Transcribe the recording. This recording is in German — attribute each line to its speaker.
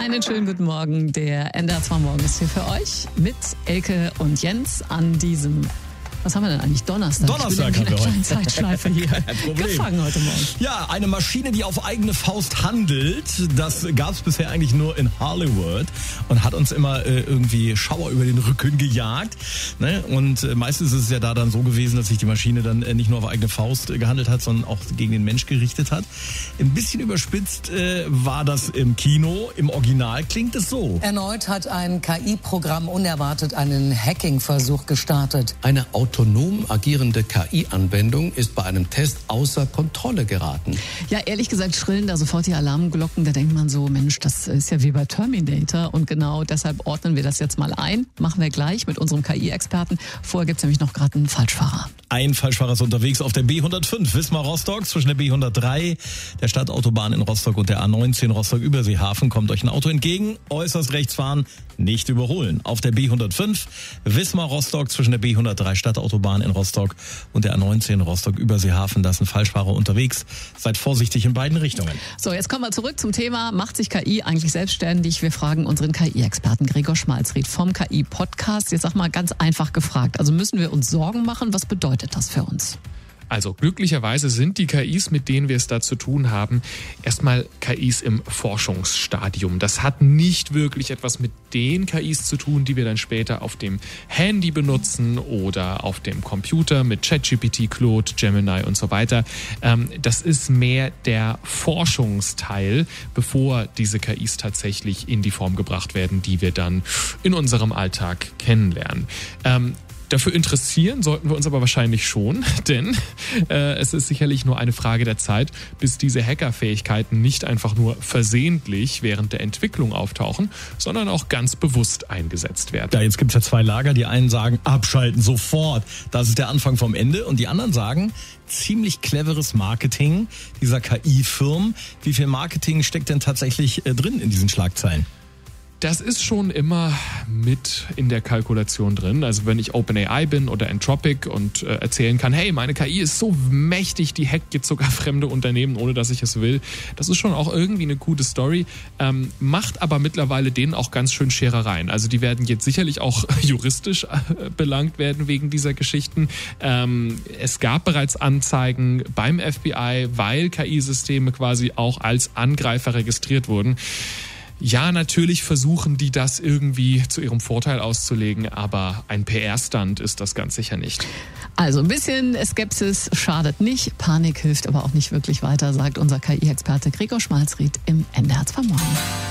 Speaker 1: Einen schönen guten Morgen. Der NDR 2 Morgen ist hier für euch mit Elke und Jens an diesem, was haben wir denn eigentlich? Donnerstag.
Speaker 2: Donnerstag
Speaker 1: haben wir heute.
Speaker 2: kleine
Speaker 1: Zeitschleife hier.
Speaker 2: Kein Problem.
Speaker 1: Gefangen heute Morgen.
Speaker 2: Ja, eine Maschine, die auf eigene Faust handelt, das gab es bisher eigentlich nur in Hollywood und hat uns immer irgendwie Schauer über den Rücken gejagt. Ne? Und meistens ist es ja da dann so gewesen, dass sich die Maschine dann nicht nur auf eigene Faust gehandelt hat, sondern auch gegen den Mensch gerichtet hat. Ein bisschen überspitzt war das im Kino. Im Original klingt es so.
Speaker 3: Erneut hat ein KI-Programm unerwartet einen Hacking-Versuch gestartet.
Speaker 4: Eine autonom agierende KI-Anwendung ist bei einem Test außer Kontrolle geraten.
Speaker 1: Ja, ehrlich gesagt schrillen da sofort die Alarmglocken. Da denkt man so, Mensch, das ist ja wie bei Terminator. Und genau deshalb ordnen wir das jetzt mal ein. Machen wir gleich mit unserem KI-Experten. Vorher gibt es nämlich noch gerade einen Falschfahrer.
Speaker 2: Ein Falschfahrer ist unterwegs auf der B105 Wismar-Rostock zwischen der B103, der Stadtautobahn in Rostock und der A19 Rostock-Überseehafen. Kommt euch ein Auto entgegen, äußerst rechts fahren, nicht überholen. Auf der B105 Wismar-Rostock zwischen der B103 Stadtautobahn in Rostock und der A19 Rostock-Überseehafen. Da ist ein Falschfahrer unterwegs. Seid vorsichtig in beiden Richtungen.
Speaker 1: So, jetzt kommen wir zurück zum Thema, macht sich KI eigentlich selbstständig? Wir fragen unseren KI-Experten Gregor Schmalzried vom KI-Podcast. Jetzt sag mal ganz einfach gefragt, also müssen wir uns Sorgen machen? Was bedeutet das für uns?
Speaker 5: Also glücklicherweise sind die KIs, mit denen wir es da zu tun haben, erstmal KIs im Forschungsstadium. Das hat nicht wirklich etwas mit den KIs zu tun, die wir dann später auf dem Handy benutzen oder auf dem Computer mit ChatGPT, Claude, Gemini und so weiter. Das ist mehr der Forschungsteil, bevor diese KIs tatsächlich in die Form gebracht werden, die wir dann in unserem Alltag kennenlernen. Dafür interessieren sollten wir uns aber wahrscheinlich schon, denn es ist sicherlich nur eine Frage der Zeit, bis diese Hackerfähigkeiten nicht einfach nur versehentlich während der Entwicklung auftauchen, sondern auch ganz bewusst eingesetzt werden.
Speaker 2: Ja, jetzt gibt's ja zwei Lager. Die einen sagen, abschalten sofort. Das ist der Anfang vom Ende. Und die anderen sagen, ziemlich cleveres Marketing dieser KI-Firmen. Wie viel Marketing steckt denn tatsächlich drin in diesen Schlagzeilen?
Speaker 5: Das ist schon immer mit in der Kalkulation drin. Also wenn ich OpenAI bin oder Anthropic und erzählen kann, hey, meine KI ist so mächtig, die hackt jetzt sogar fremde Unternehmen, ohne dass ich es will. Das ist schon auch irgendwie eine coole Story, macht aber mittlerweile denen auch ganz schön Scherereien. Also die werden jetzt sicherlich auch juristisch belangt werden wegen dieser Geschichten. Es gab bereits Anzeigen beim FBI, weil KI-Systeme quasi auch als Angreifer registriert wurden. Ja, natürlich versuchen die das irgendwie zu ihrem Vorteil auszulegen, aber ein PR-Stunt ist das ganz sicher nicht.
Speaker 1: Also ein bisschen Skepsis schadet nicht, Panik hilft aber auch nicht wirklich weiter, sagt unser KI-Experte Gregor Schmalzried im NDR 2 Morgen.